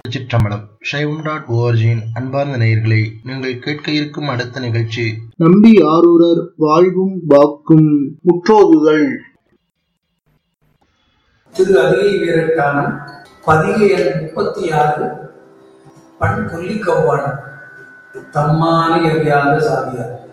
திருச்சிற்றம்பலம். சைவம்.org-இன் அன்பார்ந்த நேயர்களே, நீங்கள் கேட்க இருக்கும் அடுத்த நிகழ்ச்சி நம்பி ஆரூரர் வாழ்வும் வாக்கும் முற்றோதுதல். திரு அதிகை வீரட்டானம் பதிகை எண் 36 பண் கொல்லி கவ்வானம் தம்மான எவ்வியாத சாதியார்.